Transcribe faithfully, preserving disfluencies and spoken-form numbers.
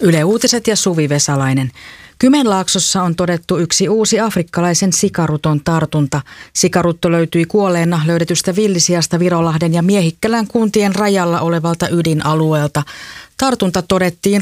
Yle Uutiset ja Suvi Vesalainen. Kymenlaaksossa on todettu yksi uusi afrikkalaisen sikaruton tartunta. Sikarutto löytyi kuolleena löydetystä Villisiasta Virolahden ja Miehikkälän kuntien rajalla olevalta ydinalueelta. Tartunta todettiin